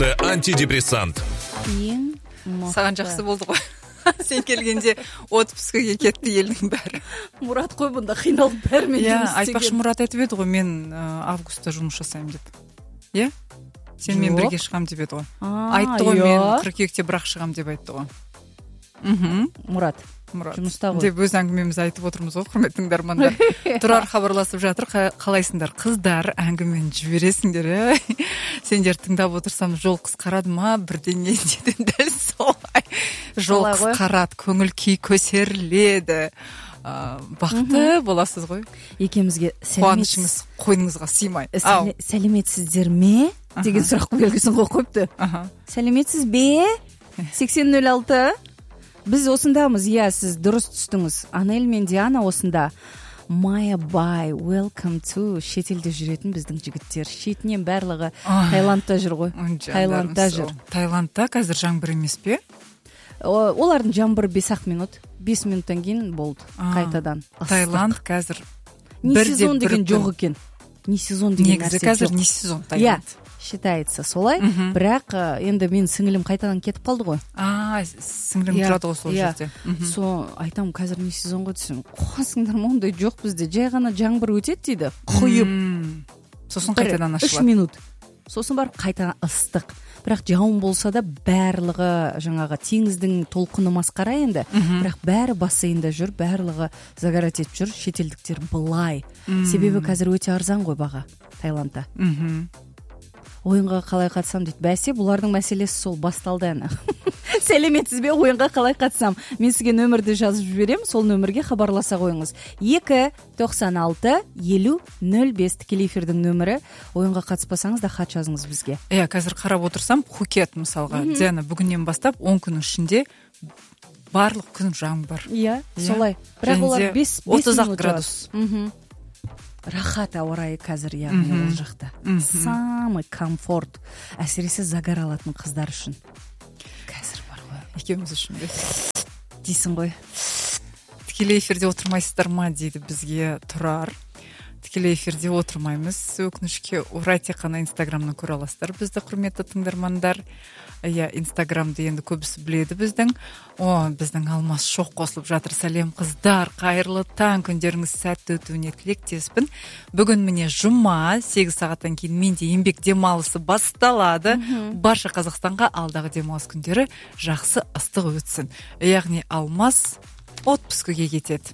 мықты антидепрессант. Ең мықты. Саған жақсы болды ғой. Сен келгенде отпускіге кетті елдің бәрі. Мұрат қой бұнда қиналып бәрімен жұмыс істеген. Айтпақшы Мұрат айтып еді ғой, мен августта жұмыс жасаймын деп. Иә? Сенмен бірге шығам деп еді ғой. Айтты ғой, мен қыркүйекте бірақ шығам деп айтты ғой. Мұрат. Жұмыста ғой. Деп өз әңгімемізді айтып отырмыз ғой, құрметті тыңдармандар. Тұрар хабарласып жатыр, қалайсыңдар қыздар, әңгімені жібересіңдер. Сендер тыңдап отырсам, жол қысқарады ма, бірдеңе дедім, дәл солай. Жол қысқарады, көңіл күй көтеріледі. Бақытты боласыз ғой. Екемізге қуанышыңыз қойныңызға сыймай. Сәлеметсіздер ме? Деген сұрақ белгісін қойыпты. Сәлеметсіз бе? 8006. Біз осындамыз, сіз дұрыс түстіңіз. Анель мен Диана осында. Майя Бай, welcome to. Шетелде жүретін біздің жігіттер. Шетінен барлығы Таиландта жүр ғой. Таиландта жүр. Таиландта қазір жаңбыр емес пе? Олардың жаңбыры 5 минут. 5 минуттан кейін болды қайтадан. Таиланд қазір не сезон деген жоқ екен. Не сезон деген нәрсе жоқ. Негізі қазір не сезон Таиланд. Считается солай, бірақ енді мен сіңілім қайтадан кетіп қалды ғой. Сіңілім тұрады ғой сол жерде. Айтам, қазір не сезон ғой десем, қуасыңдар ма, ондай жоқ бізде, жай ғана жаңбыр өтеді дейді, құйып. Сосын қайтадан ашылады. 3 минут. Сосын барып қайтадан ыстық. Бірақ жауын болса да барлығы жаңағы теңіздің толқыны масқара енді, бірақ бәрі бассейнда жүр, барлығы загорать етіп жүр, шетелдіктер былай. Себебі қазір өте арзан ғой баға Таиландта. Ойынға қалай қатысам дейді. Бәсе, бұлардың мәселесі сол басталды әні. Сәлеметсіз бе, ойынға қалай қатысам? Мен сізге нөмірді жазып жіберем, сол нөмірге хабарласа қойыңыз. 296-50-05 тікелей эфирдің нөмірі. Ойынға қатыспасаңыз да хат жазыңыз бізге. Қазір қарап отырсам, Пхукет мысалға, Диана, бүгіннен бастап 10 күн ішінде барлық күн жаңбыр. Солай. Бірақ олар 5 30 градус. Рахат ауа райы қазір, яғни ол жақта. Самый комфорт. Әсіресе загар алатын қыздар үшін. Қазір бар ғой. Екеуміз үшін бе? Дейсің ғой. Тікелей эфирде отырмайсыздар ма дейді бізге Тұрар. Тікелей эфирде отырмаймыз. Өкінішке орай тек қана Инстаграмнан көре аласыздар бізді, құрметті тыңдармандар. Инстаграмды енді көбісі біледі біздің. Біздің Алмас шоқ қосылып жатыр. Сәлем қыздар, қайырлы таң, күндеріңіз сәтті өтуіне тілектеспін. Бүгін міне жұма, 8 сағаттан кейін менде еңбек демалысы басталады. Барша Қазақстанға алдағы демалыс күндері жақсы ыстық өтсін. Яғни Алмас отпускіге кетеді.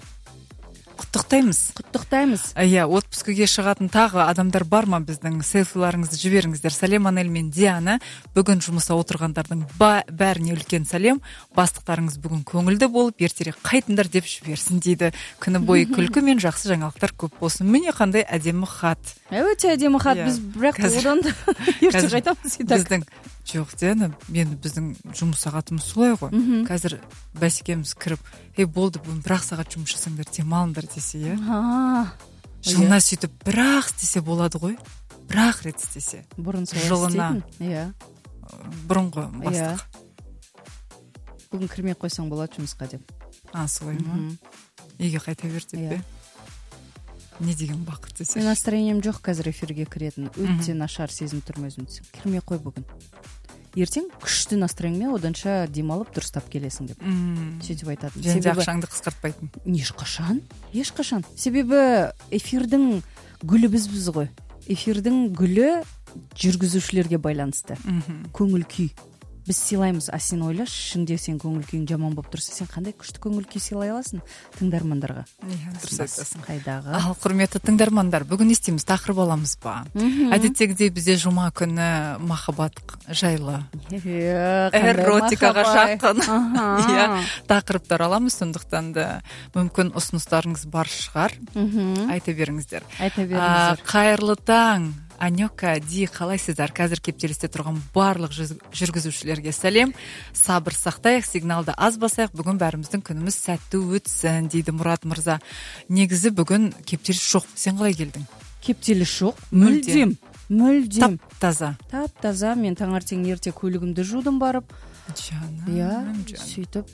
Құттықтаймыз. Отпускіге шығатын тағы адамдар бар ма біздің? Селфиларыңызды жіберіңіздер. Сәлем Анель мен Диана. Бүгін жұмыста отырғандардың бәріне үлкен сәлем. Бастықтарыңыз бүгін көңілді болып, ертерек қайтыңдар деп жіберсін дейді. Күні бойы күлкі мен жақсы жаңалықтар көп болсын. Міне қандай әдемі хат. Өте әдемі хат. Біз бірақ одан да ерте қайтамыз. Біздің жоқ, Диана, біздің жұмыс сағатымыз солай ғой. Қазір бәсекеміз кіріп, болды, бүгін бір-ақ сағат жұмыс жасаңдар, демалыңдар десе, жылына сөйтіп бір-ақ істесе болады ғой. Бір-ақ рет істесе. Бұрын солай істейтін. Бұрынғы бастық. Бүгін кірмей қойсаң болады жұмысқа деп. Солай ма? Үйге қайта бер деп бе? Не деген бақыт десе. Мен настроением жоқ қазір эфирге кіретін. Өте нашар сезім тұрмын өзімді. Кірмей қой бүгін. Ертең күшті настроениемен оданша демалып дұрыстап келесің деп. Сөйтіп айтатын. Және ақшаңды қысқартпайтын. Ешқашан. Себебі эфирдің гүлі бізбіз ғой. Эфирдің гүлі жүргізушілерге байланысты. Көңіл күй. Біз сыйлаймыз, сен ойлаш, шынде сен көңіл күйің жаман болып тұрса, сен қандай күшті көңіл күй сыйлай аласың тыңдармандарға? Дұрыс айтасың. Қайдағы? Ал құрметті тыңдармандар, бүгін не істейміз? Тақырып аламыз ба? Әдеттегідей бізде жұма күні махаббат жайлы, эротикаға жақын тақырыптар аламыз, сондықтан да мүмкін ұсыныстарыңыз бар шығар. Айта беріңіздер. Қайырлы таң. Анёка, қалайсыздар? Қазір кептелісте тұрған барлық жүргізушілерге сәлем. Сабыр сақтайық, сигналды аз басайық, бүгін бәріміздің күніміз сәтті өтсін, дейді Мұрат мырза. Негізі бүгін кептеліс жоқ. Сен қалай келдің? Кептеліс жоқ. Мүлдем. Тап-таза. Мен таңертең ерте көлігімді жудым барып. Жаным. Сөйтіп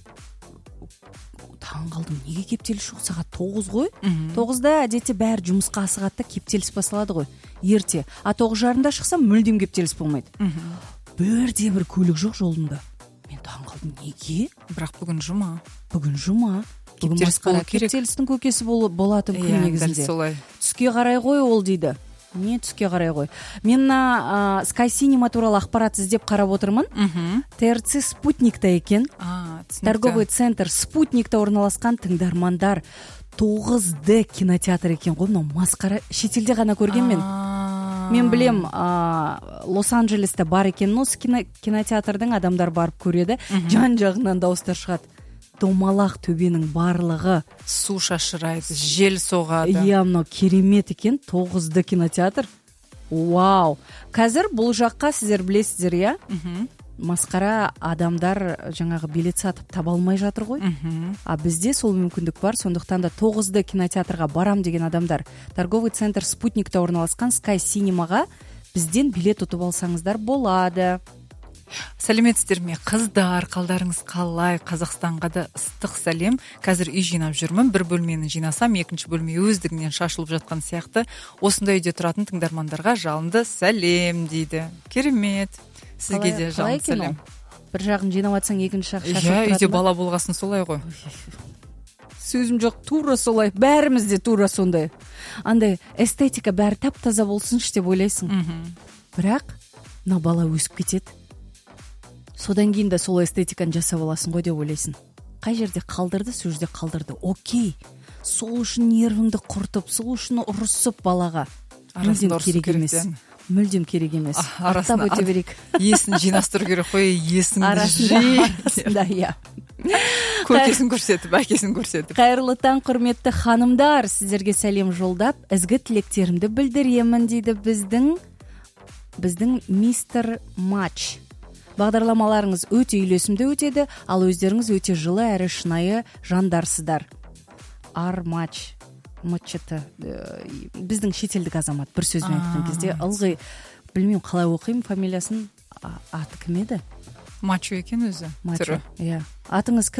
таң қалдым, неге кептеліс жоқ? Сағат 9 ғой. 9-да әдетте бәрі жұмысқа асығады да кептеліс басталады ғой. Ерте. 9:30-да шықсам мүлдем кептеліс болмайды. бірде бір көлік жоқ жолында. Мен таңқалдым, неге? Бірақ бүгін жұма. Бүгін Кептеліс болу керек. Кептелістің көкесі болатын күн негізінде. Дәл солай. Түске қарай ғой ол дейді. Не түске қарай ғой. Мен Sky Cinema туралы ақпарат іздеп қарап отырмын. ТРЦ Спутникта екен. Торговый центр Спутникта орналасқан, тыңдармандар. 9D кинотеатр екен ғой. Мынау масқара, шетелде ғана көрген мен. Мен білем, Лос-Анджелесте бар екен осы кинотеатрдың, адамдар барып көреді. Жан жағынан дауыстар шығады. Домалақ төбенің барлығы. Су шашырайды, жел соғады. Иә, мынау керемет екен. 9D кинотеатр. Вау. Қазір бұл жаққа сіздер білесіздер, иә? Масқара, адамдар жаңағы билет сатып таба алмай жатыр ғой. А бізде сол мүмкіндік бар. Сондықтан да 9D кинотеатрға барам деген адамдар торговый центр Спутникта орналасқан Sky Cinemaға бізден билет ұтып алсаңыздар болады. Сәлеметсіздер ме, қыздар, қалдарыңыз қалай? Қазақстанға да ыстық сәлем. Қазір үй жинап жүрмін. Bir бөлмені жинасам, екінші бөлме өздігінен шашылып жатқан сияқты. Осындай үйде тұратын тыңдармандарға жалынды сәлем дейді. Керемет. Сізге де жалынды сәлем. Бір жағын жинап атсаң, екінші жақ шашылып тұрады. Үйде бала болғасын солай ғой. Сөзім жоқ, тура солай. Бәрімізде тура сондай. Андай эстетика бәрі тап-таза болсыншы деп ойлайсың. Бірақ мына бала өсіп кетеді. Содан кейін де сол эстетиканы жасап аласың ғой деп ойлайсың. Қай жерде қалдырды, сол жерде қалдырды. Окей. Сол үшін нервіңді құртып, сол үшін ұрысып балаға. Арасында ұрысу керек ден. Мүлдем керек емес. Аттап өте берейік. Есін жинастыру керек қой, есіңді арасында, иә. Көкесін көрсетіп, әкесін көрсетіп. Қайырлы таң, құрметті ханымдар. Сіздерге сәлем жолдап, ізгі тілектерімді білдіремін дейді біздің мистер Матч. Бағдарламаларыңыз өте үйлесімді өтеді, ал өздеріңіз өте жылы әрі шынайы жандарсыздар. Матч біздің шетелдік азамат, бір сөзбен айтқан кезде ылғи, білмеймін қалай оқимын фамилиясын, аты кім еді? Мачо екен өзі. Мачо, иә. Атыңыз кім?